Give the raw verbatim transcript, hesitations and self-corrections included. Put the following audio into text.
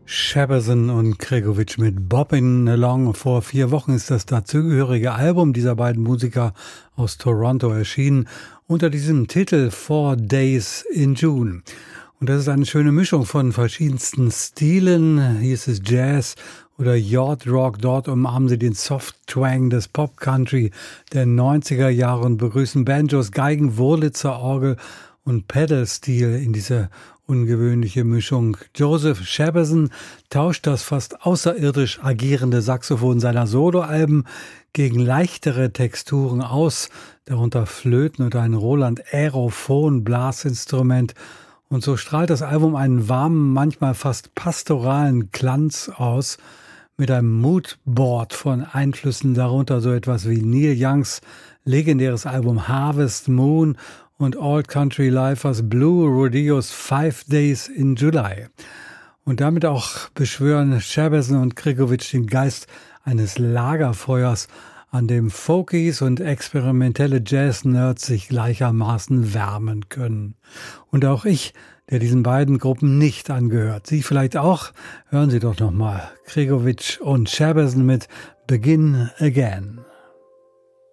Shabazzon und Gregovic mit Boppin' Along. Vor vier Wochen ist das dazugehörige Album dieser beiden Musiker aus Toronto erschienen, unter diesem Titel Four Days in June. Und das ist eine schöne Mischung von verschiedensten Stilen. Hier ist es Jazz oder Yacht Rock. Dort umarmen sie den Soft-Twang des Pop-Country der neunziger Jahre und begrüßen Banjos, Geigen, Wurlitzer, Orgel und Pedal-Stil in diese ungewöhnliche Mischung. Joseph Shabazzon tauscht das fast außerirdisch agierende Saxophon seiner Soloalben gegen leichtere Texturen aus, darunter Flöten und ein Roland Aerophon Blasinstrument. Und so strahlt das Album einen warmen, manchmal fast pastoralen Glanz aus, mit einem Moodboard von Einflüssen, darunter so etwas wie Neil Youngs legendäres Album Harvest Moon und Old Country Lifers Blue Rodeos Five Days in July. Und damit auch beschwören Shabazzon und Gregovic den Geist eines Lagerfeuers, an dem Folkies und experimentelle Jazz-Nerds sich gleichermaßen wärmen können. Und auch ich, der diesen beiden Gruppen nicht angehört. Sie vielleicht auch? Hören Sie doch nochmal Gregovic und Shabazzon mit Begin Again.